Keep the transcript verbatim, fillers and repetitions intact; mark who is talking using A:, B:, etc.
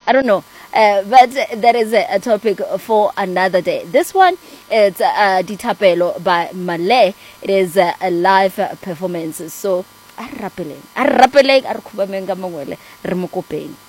A: I don't know. Uh, but that is a, a topic for another day. This one is uh, Ditapelo by Malay. It is uh, a live performance. So, a rappeling, a rappeling, a kupamenga mangwele, remokopeng.